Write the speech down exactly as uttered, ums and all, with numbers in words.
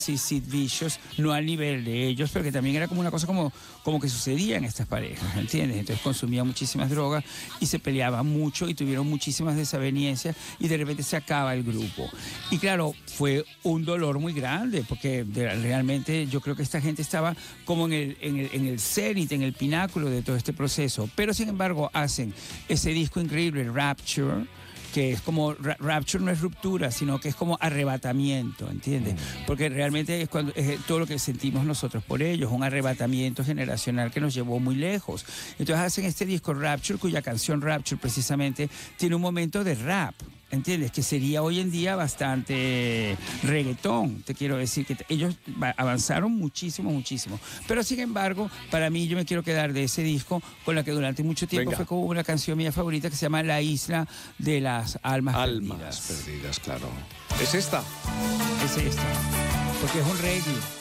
Sí, Sid Vicious, no al nivel de ellos, pero que también era como una cosa como, como que sucedía en estas parejas, ¿entiendes? Entonces consumían muchísimas drogas y se peleaban mucho y tuvieron muchísimas desavenencias y de repente se acaba el grupo. Y claro, fue un dolor muy grande porque de, realmente yo creo que esta gente estaba como en el, en el, en el cenit, en el pináculo de todo este proceso, pero sin embargo hacen ese disco increíble, Rapture, que es como, rapture no es ruptura, sino que es como arrebatamiento, ¿entiendes? Porque realmente es, cuando, es todo lo que sentimos nosotros por ellos, un arrebatamiento generacional que nos llevó muy lejos. Entonces hacen este disco Rapture, cuya canción Rapture precisamente tiene un momento de rap, ¿entiendes? Que sería hoy en día bastante reggaetón, te quiero decir, que ellos avanzaron muchísimo, muchísimo. Pero sin embargo, para mí yo me quiero quedar de ese disco con la que durante mucho tiempo Venga. fue como una canción mía favorita que se llama La Isla de las Almas, Almas Perdidas. Perdidas, claro. ¿Es esta? Es esta, porque es un reggae.